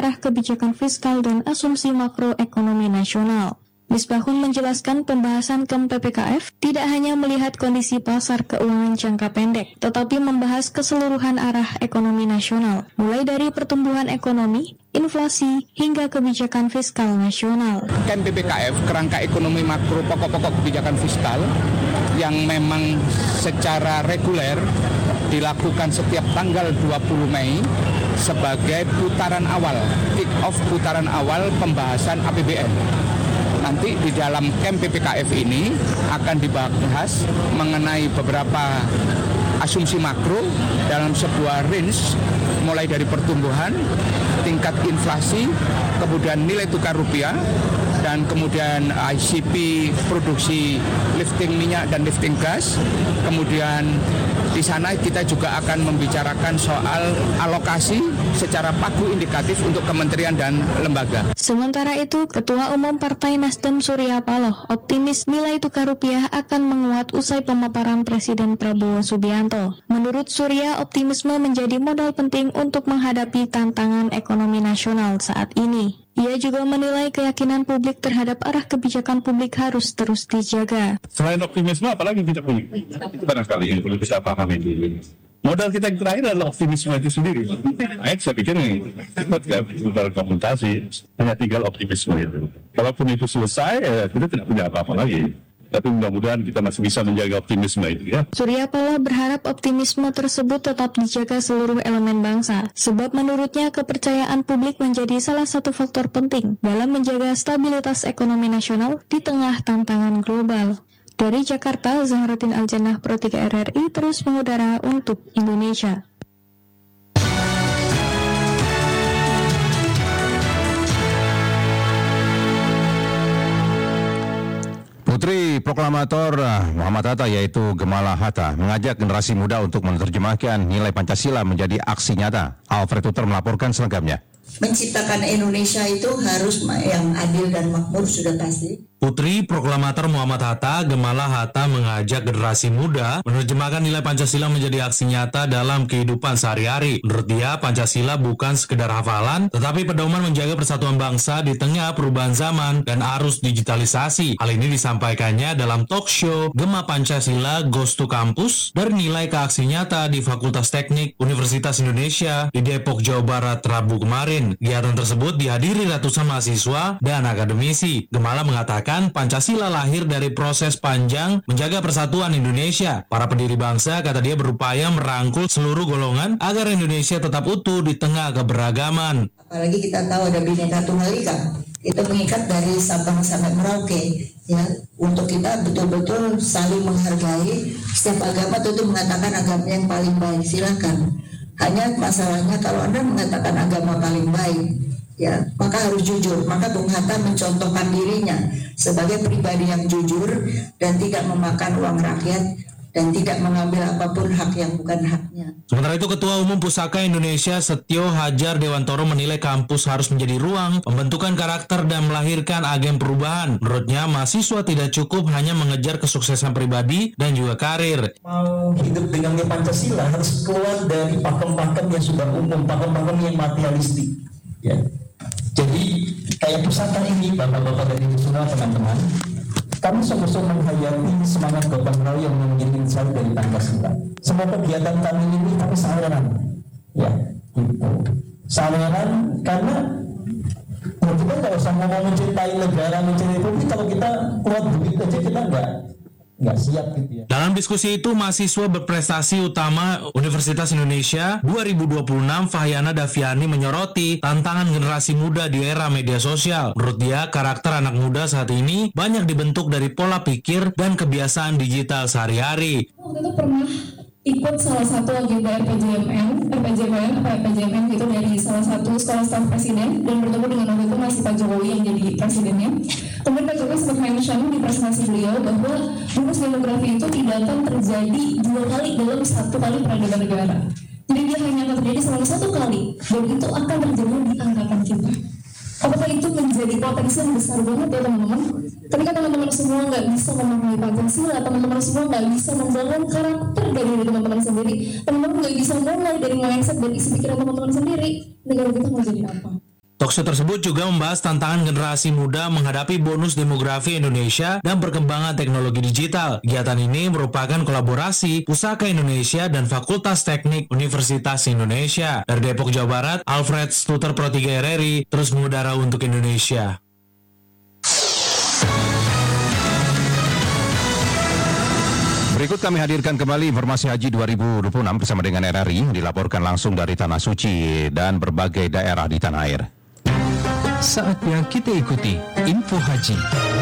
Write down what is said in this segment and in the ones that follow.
arah kebijakan fiskal dan asumsi makroekonomi nasional. Misbahun menjelaskan pembahasan KEM PPKF tidak hanya melihat kondisi pasar keuangan jangka pendek, tetapi membahas keseluruhan arah ekonomi nasional, mulai dari pertumbuhan ekonomi, inflasi, hingga kebijakan fiskal nasional. KEM PPKF, kerangka ekonomi makro pokok-pokok kebijakan fiskal, yang memang secara reguler dilakukan setiap tanggal 20 Mei sebagai putaran awal, kick-off putaran awal pembahasan APBN. Nanti di dalam KEM PPKF ini akan dibahas mengenai beberapa asumsi makro dalam sebuah range mulai dari pertumbuhan, tingkat inflasi, kemudian nilai tukar rupiah, dan kemudian ICP produksi lifting minyak dan lifting gas. Kemudian di sana kita juga akan membicarakan soal alokasi secara pagu indikatif untuk kementerian dan lembaga. Sementara itu, Ketua Umum Partai Nasdem Surya Paloh optimis nilai tukar rupiah akan menguat usai pemaparan Presiden Prabowo Subianto. Menurut Surya, optimisme menjadi modal penting untuk menghadapi tantangan ekonomi nasional saat ini. Ia juga menilai keyakinan publik terhadap arah kebijakan publik harus terus dijaga. Selain optimisme, apalagi kita punya? Itu barangkali yang perlu bisa pahami dulu. Modal kita yang terakhir adalah optimisme itu sendiri. Saya pikir ini tidak komunikasi, hanya tinggal optimisme itu. Kalaupun itu selesai, kita tidak punya apa-apa lagi. Tapi mudah-mudahan kita masih bisa menjaga optimisme itu ya. Surya Paloh berharap optimisme tersebut tetap dijaga seluruh elemen bangsa, sebab menurutnya kepercayaan publik menjadi salah satu faktor penting dalam menjaga stabilitas ekonomi nasional di tengah tantangan global. Dari Jakarta, Zahratin Aljannah, Pro 3 RRI terus mengudara untuk Indonesia. Putri Proklamator Muhammad Hatta yaitu Gemala Hatta mengajak generasi muda untuk menerjemahkan nilai Pancasila menjadi aksi nyata. Alfred Tuter melaporkan selengkapnya. Menciptakan Indonesia itu harus yang adil dan makmur sudah pasti. Putri Proklamator Muhammad Hatta, Gemala Hatta mengajak generasi muda menerjemahkan nilai Pancasila menjadi aksi nyata dalam kehidupan sehari-hari. Menurut dia, Pancasila bukan sekedar hafalan, tetapi pedoman menjaga persatuan bangsa di tengah perubahan zaman dan arus digitalisasi. Hal ini disampaikannya dalam talk show Gema Pancasila Goes to Campus dari nilai ke aksi nyata di Fakultas Teknik Universitas Indonesia di Depok, Jawa Barat, Rabu kemarin. Kegiatan tersebut dihadiri ratusan mahasiswa dan akademisi. Gemala mengatakan Pancasila lahir dari proses panjang menjaga persatuan Indonesia. Para pendiri bangsa, kata dia, berupaya merangkul seluruh golongan agar Indonesia tetap utuh di tengah keberagaman. Apalagi kita tahu ada Bhinneka Tunggal Ika, itu mengikat dari Sabang sampai Merauke. Ya, untuk kita betul-betul saling menghargai. Setiap agama itu mengatakan agama yang paling baik, silakan. Hanya masalahnya kalau Anda mengatakan agama paling baik, ya, maka harus jujur. Maka Bung Hatta mencontohkan dirinya sebagai pribadi yang jujur dan tidak memakan uang rakyat dan tidak mengambil apapun hak yang bukan haknya. Sementara itu, Ketua Umum Pusaka Indonesia Setio Hadjar Dewantoro menilai kampus harus menjadi ruang pembentukan karakter dan melahirkan agen perubahan. Menurutnya, mahasiswa tidak cukup hanya mengejar kesuksesan pribadi dan juga karir. Mau hidup dengan Pancasila harus keluar dari pakem-pakem yang sudah umum, pakem-pakem yang materialistik. Ya. Jadi kayak pusaka ini, bapak-bapak dari nasional, teman-teman, kami sungguh-sungguh menghayati semangat gotong royong yang menjadi insight dari Pancasila. Semua kegiatan kami ini kami saweran, ya, gitu. Saweran karena kita nggak usah ngomong mencintai negara, mencintai publik, kalau kita kuat begitu aja kita nggak siap gitu ya. Dalam diskusi itu, mahasiswa berprestasi utama Universitas Indonesia 2026 Fahyana Daviani menyoroti tantangan generasi muda di era media sosial. Menurut dia, karakter anak muda saat ini banyak dibentuk dari pola pikir dan kebiasaan digital sehari-hari. Waktu itu pernah ikut salah satu agenda RPJMN gitu dari salah satu sekolah staf presiden dan bertemu dengan waktu itu masih Pak Jokowi yang jadi presidennya. Kemudian Pak Jokowi sempat mention di presentasi beliau bahwa bonus demografi itu tidak akan terjadi 2 kali dalam 1 kali peradaban negara. Jadi dia hanya akan terjadi selama 1 kali dan itu akan terjadi di angkatan kita. Apakah itu menjadi potensi yang besar banget ya teman-teman? Ketika teman-teman semua nggak bisa memahami Pancasila, teman-teman semua nggak bisa membangun karakter dari teman-teman sendiri, teman-teman nggak bisa mulai dari mindset dan isi pikiran teman-teman sendiri, negara kita mau jadi apa? Talkshow tersebut juga membahas tantangan generasi muda menghadapi bonus demografi Indonesia dan perkembangan teknologi digital. Kegiatan ini merupakan kolaborasi Pusaka Indonesia dan Fakultas Teknik Universitas Indonesia. Dari Depok, Jawa Barat, Alfred Stuter Pro 3 RRI terus mengudara untuk Indonesia. Berikut kami hadirkan kembali informasi Haji 2026 bersama dengan RRI, dilaporkan langsung dari Tanah Suci dan berbagai daerah di tanah air. Saatnya kita ikuti info haji.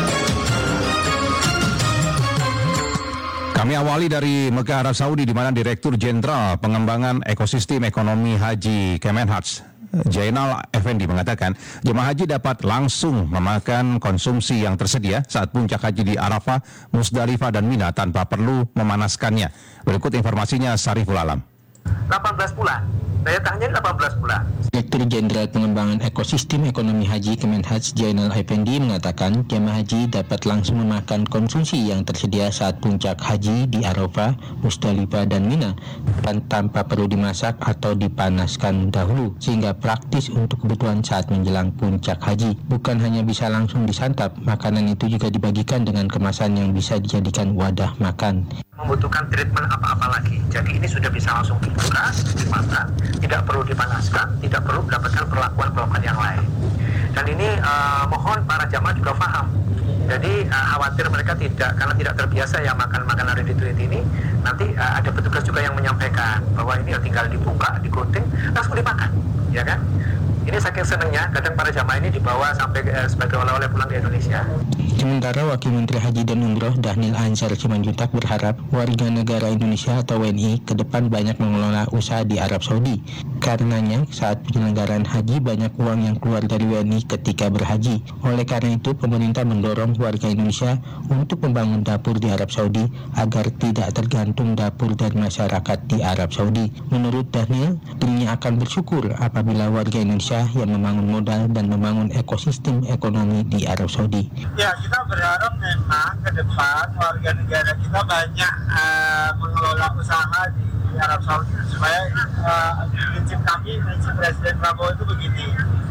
Kami awali dari Mekah, Arab Saudi, di mana Direktur Jenderal Pengembangan Ekosistem Ekonomi Haji Kemenhaj, Jainal Effendi, mengatakan jemaah haji dapat langsung memakan konsumsi yang tersedia saat puncak haji di Arafah, Musdalifah, dan Mina tanpa perlu memanaskannya. Berikut informasinya, Sariful Alam. 18 bulan. Daya tahannya 18 bulan. Direktur Jenderal Pengembangan Ekosistem Ekonomi Haji Kemenhaj, Jainal Effendi, mengatakan jemaah haji dapat langsung memakan konsumsi yang tersedia saat puncak haji di Arafah, Musdalifah, dan Mina tanpa perlu dimasak atau dipanaskan dahulu, sehingga praktis untuk kebutuhan saat menjelang puncak haji. Bukan hanya bisa langsung disantap, makanan itu juga dibagikan dengan kemasan yang bisa dijadikan wadah makan. Membutuhkan treatment apa-apa lagi. Jadi ini sudah bisa langsung dibuka, dimasak, tidak perlu dipanaskan, tidak perlu mendapatkan perlakuan yang lain. Dan ini mohon para jamaah juga paham. Jadi khawatir mereka karena tidak terbiasa ya makan makanan ready to eat ini, nanti ada petugas juga yang menyampaikan bahwa ini tinggal dibuka, digunting, langsung dimakan, ya kan? Ini saking senangnya, kadang para jamaah ini dibawa sampai sebagai oleh-oleh pulang ke Indonesia. Sementara Wakil Menteri Haji dan Umroh Dhanil Anzar Simanjuntak berharap warga negara Indonesia atau WNI ke depan banyak mengelola usaha di Arab Saudi. Karenanya saat penyelenggaraan haji banyak uang yang keluar dari WNI ketika berhaji. Oleh karena itu pemerintah mendorong warga Indonesia untuk membangun dapur di Arab Saudi agar tidak tergantung dapur dari masyarakat di Arab Saudi. Menurut Dhanil, dirinya akan bersyukur apabila warga Indonesia yang membangun modal dan membangun ekosistem ekonomi di Arab Saudi. Ya, kita berharap memang ke depan warga negara kita banyak mengelola usaha di Arab Saudi supaya prinsip Presiden Prabowo itu begini,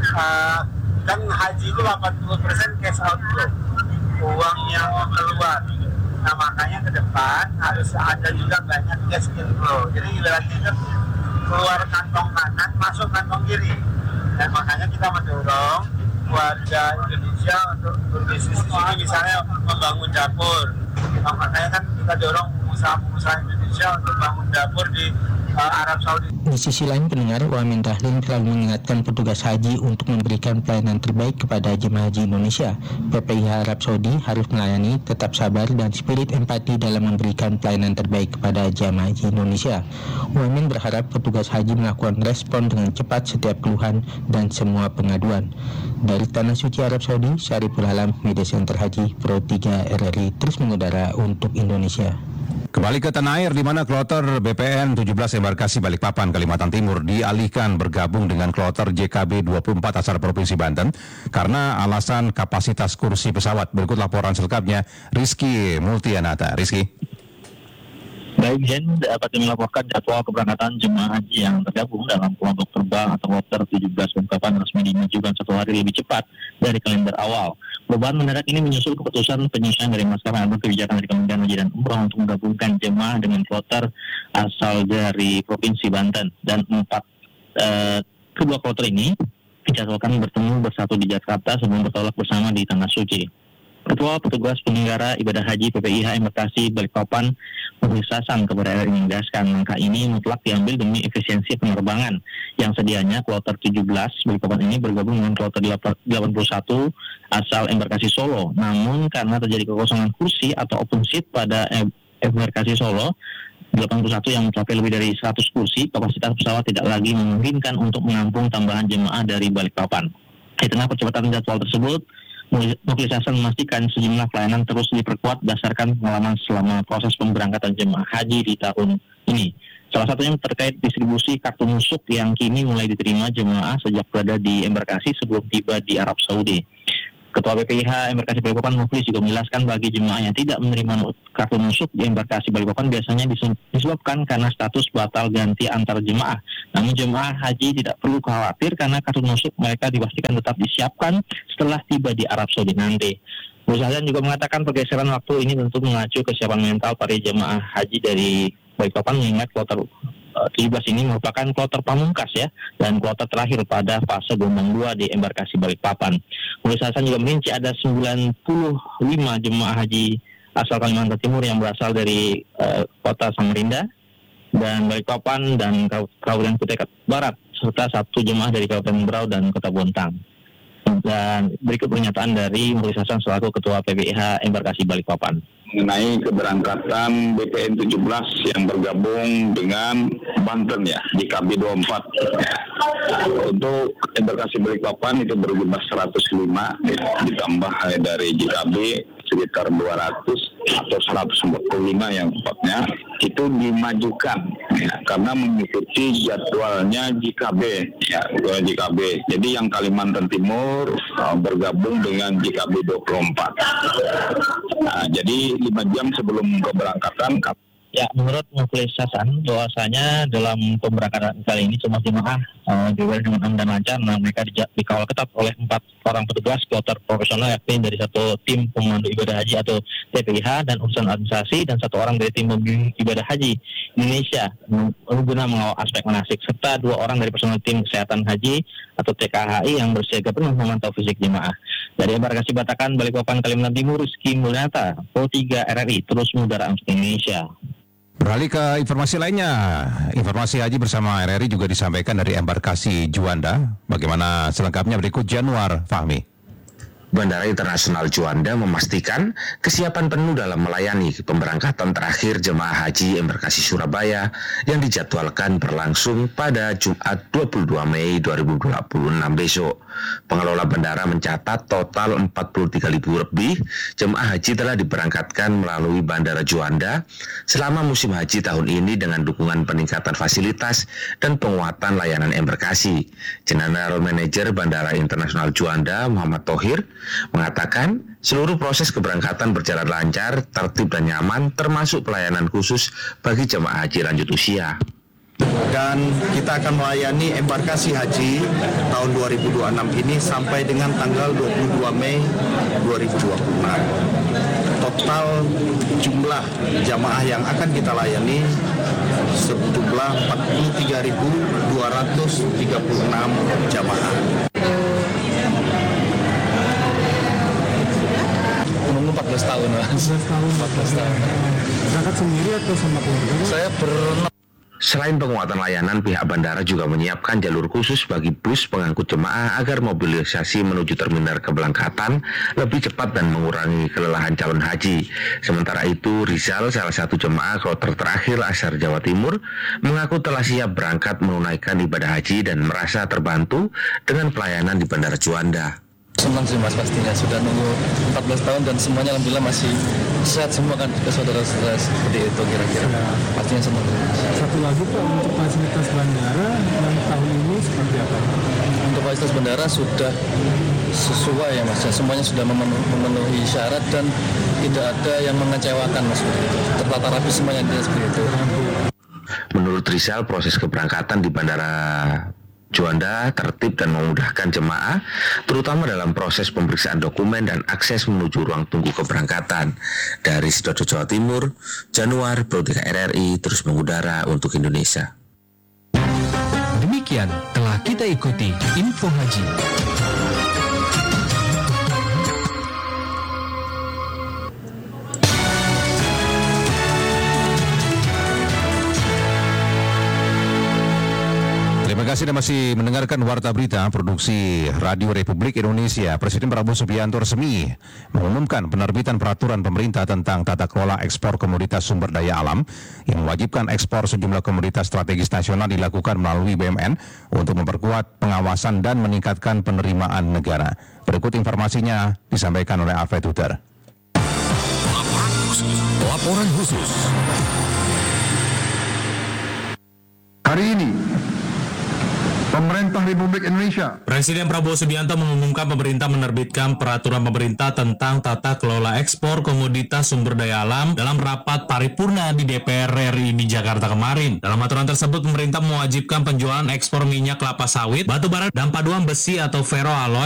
kan haji itu 80% cash outflow, uang yang keluar. Nah makanya ke depan harus ada juga banyak cash inflow. Jadi ibaratnya keluar kantong kanan, masuk kantong kiri. Dan makanya kita mendorong warga Indonesia untuk berbisnis di sini, misalnya membangun dapur. Nah, makanya kan kita dorong pengusaha-pengusaha Indonesia untuk bangun dapur di Arab Saudi. Di sisi lain, pendengar, Wamen Tahlil selalu mengingatkan petugas haji untuk memberikan pelayanan terbaik kepada jemaah haji Indonesia. PPIH Arab Saudi harus melayani, tetap sabar, dan spirit empati dalam memberikan pelayanan terbaik kepada jemaah haji Indonesia. Wamen berharap petugas haji melakukan respon dengan cepat setiap keluhan dan semua pengaduan. Dari Tanah Suci Arab Saudi, Syariful Alam, Media Center Haji Pro 3 RRI terus mengudara untuk Indonesia. Kembali ke tanah air, di mana kloter BPN 17 embarkasi Balikpapan, Kalimantan Timur dialihkan bergabung dengan kloter JKB 24 asal Provinsi Banten karena alasan kapasitas kursi pesawat. Berikut laporan selengkapnya Rizky Multianata. Rizky. Baik, Jen dapat melaporkan jadwal keberangkatan jemaah haji yang tergabung dalam kelompok terbang atau kloter 17 Balikpapan resmi dimajukan 1 hari lebih cepat dari kalender awal. Perubahan mendadak ini menyusul keputusan penyusunan dari Maskapai Agung Kebijakan dari Kementerian Haji dan Umroh untuk menggabungkan jemaah dengan kloter asal dari Provinsi Banten, dan kedua kloter ini dijadwalkan bertemu bersatu di Jakarta sebelum bertolak bersama di Tanah Suci. Ketua Petugas Penyelenggara Ibadah Haji PPIH Embarkasi Balikpapan, Muhammad Hasan kepada RRI menegaskan langkah ini mutlak diambil demi efisiensi penerbangan yang sedianya kloter 17 Balikpapan ini bergabung dengan kloter 81 asal Embarkasi Solo. Namun karena terjadi kekosongan kursi atau open seat pada Embarkasi Solo 81 yang mencapai lebih dari 100 kursi, kapasitas pesawat tidak lagi memungkinkan untuk menampung tambahan jemaah dari Balikpapan. Di tengah percepatan jadwal tersebut, Mukhlis Hasan memastikan sejumlah pelayanan terus diperkuat berdasarkan pengalaman selama proses pemberangkatan jemaah haji di tahun ini. Salah satunya terkait distribusi kartu nusuk yang kini mulai diterima jemaah sejak berada di embarkasi sebelum tiba di Arab Saudi. Ketua BPIH Embarkasi Balikpapan Muflis juga menjelaskan bagi jemaah yang tidak menerima kartu nusuk di Embarkasi Balikpapan biasanya disebabkan karena status batal ganti antar jemaah. Namun jemaah haji tidak perlu khawatir karena kartu nusuk mereka dipastikan tetap disiapkan setelah tiba di Arab Saudi nanti. Muflis Hasan juga mengatakan pergeseran waktu ini tentu mengacu kesiapan mental para jemaah haji dari Balikpapan mengingat kloter 17 ini merupakan kloter pamungkas ya, dan kloter terakhir pada fase gelombang 2 di Embarkasi Balikpapan. Muflis Hasan juga merinci ada 95 jemaah haji asal Kalimantan Timur yang berasal dari kota Samarinda dan Balikpapan dan Kabupaten Kutai Barat, serta 1 jemaah dari Kabupaten Berau dan Kota Bontang. Dan berikut pernyataan dari Muflis Hasan selaku Ketua PBIH Embarkasi Balikpapan. Mengenai keberangkatan BPN 17 yang bergabung dengan Banten ya, di KB 24. Untuk Embarkasi Balikpapan itu berjumlah 105, ditambah dari JKB sekitar 200 atau 145 yang tepatnya, itu dimajukan ya, karena mengikuti jadwalnya JKB ya, JKB. Jadi yang Kalimantan Timur bergabung dengan JKB 24. Nah, jadi 5 jam sebelum keberangkatan. Ya, menurut Muflis Hasan bahwasanya dalam pemberangkatan kali ini semua jemaah diawali dengan aman dan lancar. Nah, mereka dikawal ketat oleh 4 orang petugas kloter profesional, yakni dari 1 tim pemandu ibadah haji atau TPIH dan urusan administrasi, dan 1 orang dari tim pembimbing ibadah haji Indonesia guna mengawal aspek manasik, serta 2 orang dari personel tim kesehatan haji atau TKHI yang bersiaga penuh memantau fisik jemaah. Dari Embarkasi Batakan, Balikpapan, Kalimantan Timur, Rizky Mulyata, Pro3 RRI, terus mengudara untuk Indonesia. Beralih ke informasi lainnya, informasi haji bersama RRI juga disampaikan dari Embarkasi Juanda. Bagaimana selengkapnya berikut Januar Fahmi. Bandara Internasional Juanda memastikan kesiapan penuh dalam melayani pemberangkatan terakhir jemaah haji Embarkasi Surabaya yang dijadwalkan berlangsung pada Jumat 22 Mei 2026 besok. Pengelola bandara mencatat total 43.000 lebih jemaah haji telah diberangkatkan melalui Bandara Juanda selama musim haji tahun ini dengan dukungan peningkatan fasilitas dan penguatan layanan embarkasi. General Manager Bandara Internasional Juanda Muhammad Thohir mengatakan seluruh proses keberangkatan berjalan lancar, tertib dan nyaman, termasuk pelayanan khusus bagi jemaah haji lanjut usia. Dan kita akan melayani embarkasi haji tahun 2026 ini sampai dengan tanggal 22 Mei 2026. Total jumlah jamaah yang akan kita layani sejumlah 43.236 jamaah. Menunggu 14 tahun lah. 14 tahun. Berangkat sendiri atau sama keluarga? Saya Selain penguatan layanan, pihak bandara juga menyiapkan jalur khusus bagi bus pengangkut jemaah agar mobilisasi menuju terminal keberangkatan lebih cepat dan mengurangi kelelahan calon haji. Sementara itu, Rizal, salah satu jemaah kloter terakhir asal Jawa Timur, mengaku telah siap berangkat menunaikan ibadah haji dan merasa terbantu dengan pelayanan di Bandara Juanda. Senang sih Mas, pastinya sudah nunggu 14 tahun dan semuanya alhamdulillah masih sehat semua kan ke saudara-saudara seperti itu kira-kira. Pastinya senang. Satu lagi Pak, untuk fasilitas bandara yang tahun ini seperti apa? Untuk fasilitas bandara sudah sesuai ya Mas, semuanya sudah memenuhi syarat dan tidak ada yang mengecewakan Mas. Tertata rapi semuanya seperti itu. Menurut Rizal, proses keberangkatan di Bandara Juanda tertib dan memudahkan jemaah, terutama dalam proses pemeriksaan dokumen dan akses menuju ruang tunggu keberangkatan. Dari Sidoarjo, Jawa Timur, Januar, Pro3 RRI terus mengudara untuk Indonesia. Demikian telah kita ikuti Info Haji. Terima kasih Anda masih mendengarkan Warta Berita Produksi Radio Republik Indonesia. Presiden Prabowo Subianto resmi mengumumkan penerbitan peraturan pemerintah tentang tata kelola ekspor komoditas sumber daya alam yang mewajibkan ekspor sejumlah komoditas strategis nasional dilakukan melalui BUMN untuk memperkuat pengawasan dan meningkatkan penerimaan negara. Berikut informasinya disampaikan oleh Alfred Huter. Laporan khusus. Hari ini Pemerintah Republik Indonesia. Presiden Prabowo Subianto mengumumkan pemerintah menerbitkan peraturan pemerintah tentang tata kelola ekspor komoditas sumber daya alam dalam rapat paripurna di DPR RI di Jakarta kemarin. Dalam aturan tersebut, pemerintah mewajibkan penjualan ekspor minyak kelapa sawit, batu bara, dan paduan besi atau ferroalloy